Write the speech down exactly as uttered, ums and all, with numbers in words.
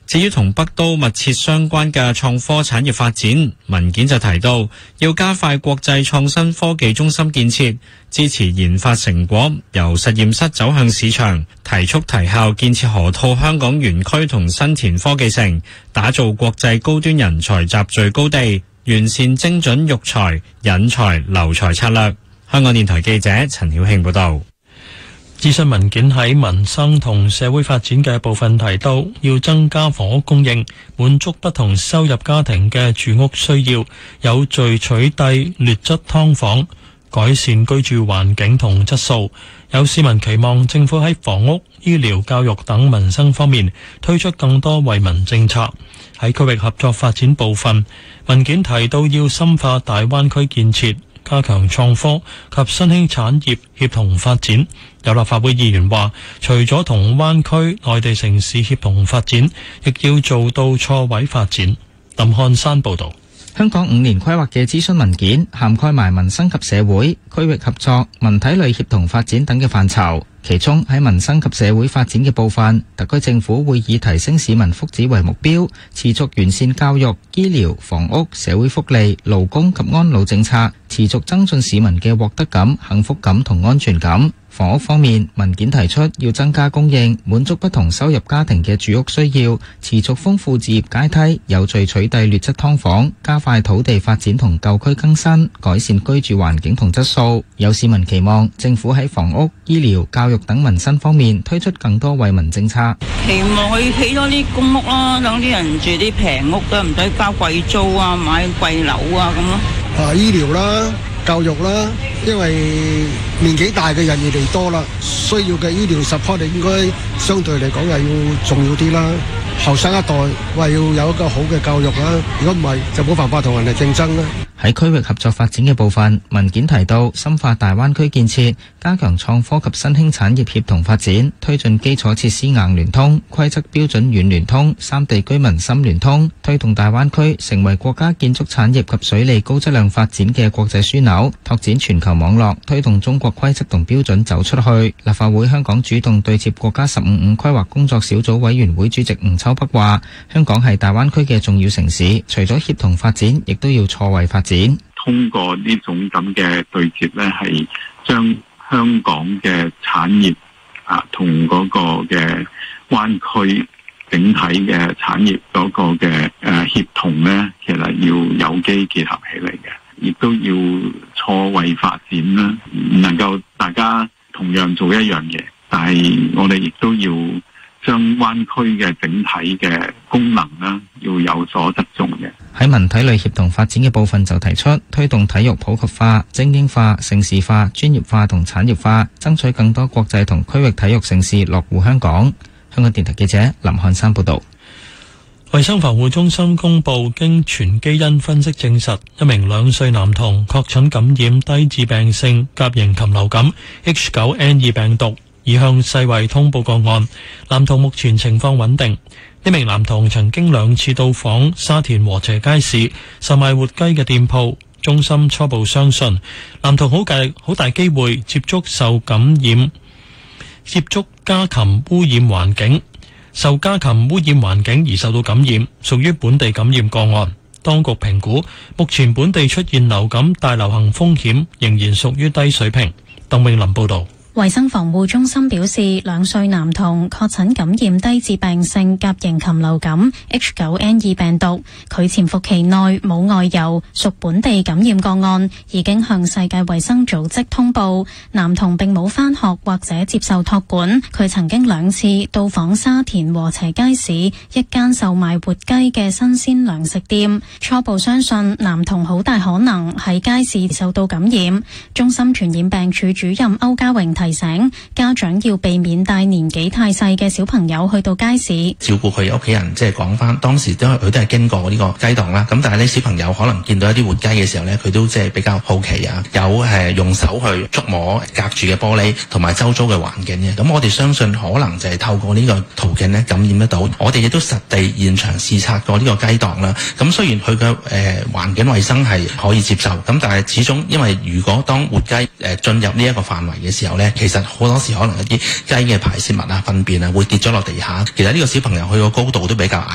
至於同北都密切相關嘅創科產業發展，文件就提到要加快國際創新科技中心建設，支持研發成果由實驗室走向市場，提速提效建設河套香港園區同新田科技城，打造國際高端人才集聚高地，完善精準育才、引才、留才策略。香港電台記者陳曉慶報道。 諮詢文件喺民生同社會發展嘅部分提到，要增加房屋供應，滿足不同收入家庭嘅住屋需要，有序取締劣質劏房，改善居住環境同質素。有市民期望政府喺房屋、醫療、教育等民生方面推出更多惠民政策。喺區域合作發展部分，文件提到要深化大灣區建設，加強創科及新興產業協同發展。有立法會議員話，除咗同灣區內地城市協同發展，亦要做到錯位發展。林漢山報導。 香港五年規劃嘅諮詢文件涵蓋埋民生及社會、區域合作、文體類協同發展等嘅範疇。其中喺民生及社會發展嘅部分，特區政府會以提升市民福祉為目標，持續完善教育、醫療、房屋、社會福利、勞工及安老政策，持續增進市民嘅獲得感、幸福感同安全感。房屋方面，文件提出要增加供應，滿足不同收入家庭嘅住屋需要，持續豐富置業階梯，有序取締劣質劏房，加快土地發展同舊區更新，改善居住環境同質素。有市民期望政府喺房屋、醫療、教育等民生方面推出更多惠民政策。 期望佢起多啲公屋啦，等啲人住啲平屋都唔使交貴租啊，買貴樓啊咁咯。 啊，醫療啦，教育啦，因為年紀大嘅人越嚟越多啦，需要嘅醫療 support 應該相對嚟講係要重要啲啦。後生一代話要有一個好嘅教育啦，如果唔係就冇辦法同人哋競爭啦。 喺區域合作發展嘅部分，文件提到深化大灣區建設，加強創科及新興產業協同發展，推進基礎設施硬聯通、規則標準軟聯通、三地居民深聯通，推動大灣區成為國家建築產業及水利高質量發展嘅國際樞紐，拓展全球網絡，推動中國規則同標準走出去。立法會香港主動對接國家十五五規劃工作小組委員會主席吳秋北話，香港係大灣區嘅重要城市，除咗協同發展，亦都要錯位發展。 通過呢種咁嘅對接咧，係將香港嘅產業啊同嗰個嘅灣區整體嘅產業嗰個嘅誒協同咧，其實要有機結合起嚟嘅，亦都要錯位發展啦，唔能夠大家同樣做一樣嘢，但係我哋亦都要將灣區嘅整體嘅功能啦，要有所側重嘅。 喺文體類協同發展嘅部分就提出推動體育普及化、精英化、盛事化、專業化同產業化，爭取更多國際同區域體育盛事落戶香港。香港電台記者林漢山報道。衛生防護中心公布，經全基因分析證實，一名兩歲男童確診感染低致病性甲型禽流感 H 九 N 二 病毒，已向世衛通報個案。男童目前情況穩定。呢名男童曾經兩次到訪沙田禾輋街市售賣活雞嘅店鋪，中心初步相信男童好大好大機會接觸受感染、接觸家禽污染環境，受家禽污染環境而受到感染，屬於本地感染個案。當局評估目前本地出現流感大流行風險仍然屬於低水平。鄧永林報道。 衛生防護中心表示，兩歲男童確診感染低致病性甲型禽流感 H 九 N 二 病毒，佢潛伏期內冇外遊，屬本地感染個案，已經向世界衛生組織通報。男童並冇返學或者接受託管，佢曾經兩次到訪沙田禾輋街市一間售賣活雞嘅新鮮糧食店，初步相信男童好大可能喺街市受到感染。中心傳染病處主任歐家榮提提醒家長要避免帶年紀太細嘅小朋友去到街市， 照顧佢屋企人。即係講翻當時都佢都係經過呢個雞檔啦，咁但係呢小朋友可能見到一啲活雞嘅時候呢，佢都即係比較好奇啊，有誒用手去觸摸隔住嘅玻璃同埋周遭嘅環境嘅。咁我哋相信可能就係透過呢個途徑呢感染得到。我哋亦都實地現場視察過呢個雞檔啦。咁雖然佢嘅誒環境衛生係可以接受，咁但係始終因為如果當活雞誒進入呢一個範圍嘅時候呢，其實好多時可能一啲雞嘅排泄物啊、糞便啊會跌咗落地下。其實呢個小朋友佢個高度都比較矮